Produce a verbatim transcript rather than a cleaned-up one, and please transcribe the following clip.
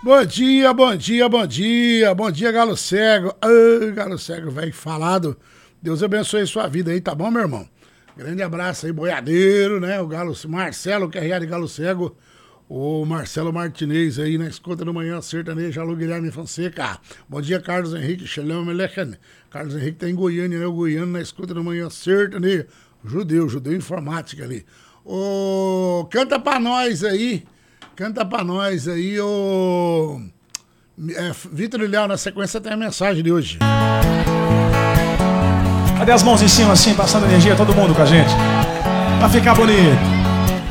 Bom dia, bom dia, bom dia, bom dia, Galo Cego. Ah, Galo Cego, velho, falado. Deus abençoe a sua vida aí, tá bom, meu irmão? Grande abraço aí, boiadeiro, né? O Galo Marcelo, que é de Galo Cego. O Marcelo Martinez aí na escuta do Manhã Sertaneja, alô Guilherme Fonseca. Bom dia, Carlos Henrique, Shalom Melechen. Carlos Henrique tá em Goiânia, né? O Goiano na escuta do Manhã Sertaneja. Judeu, judeu informática ali. Ô, canta pra nós aí, canta pra nós aí, ô... É, Vitor e Léo, na sequência tem a mensagem de hoje. Cadê as mãos em cima assim, passando energia, todo mundo com a gente? Pra ficar bonito.